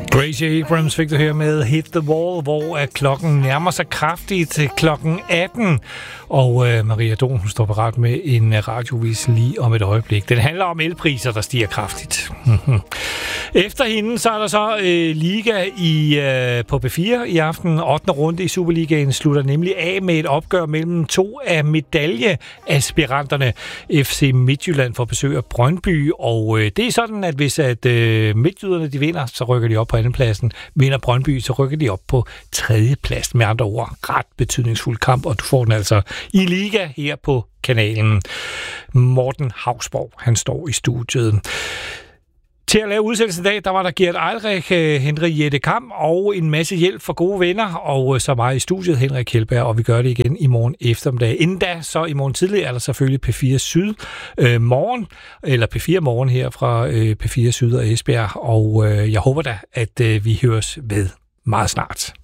Gracie Abrams fik du her med Hit the Wall, hvor klokken nærmer sig kraftigt til klokken 18. Og Maria Don står parat med en radiovis lige om et øjeblik. Den handler om elpriser, der stiger kraftigt. Efter hende så er der så liga på P4 i aften. 8. runde i Superligaen slutter nemlig af med et opgør mellem to af medaljeaspiranterne. FC Midtjylland får besøg af Brøndby, og det er sådan, at hvis midtjyderne de vinder, så rykker de op på andenpladsen. Vinder Brøndby, så rykker de op på tredjepladsen. Med andre ord, ret betydningsfuld kamp, og du får den altså i liga her på kanalen. Morten Hausborg, han står i studiet. Til at lave udsendelsen i dag, der var der Gert Eilrich, Henriette Kam og en masse hjælp for gode venner, og så meget i studiet Henrik Kjeldberg, og vi gør det igen i morgen eftermiddag. Inden da, så i morgen tidlig er der selvfølgelig P4 Syd morgen, eller P4 morgen her fra P4 Syd og Esbjerg, og jeg håber da, at vi høres ved meget snart.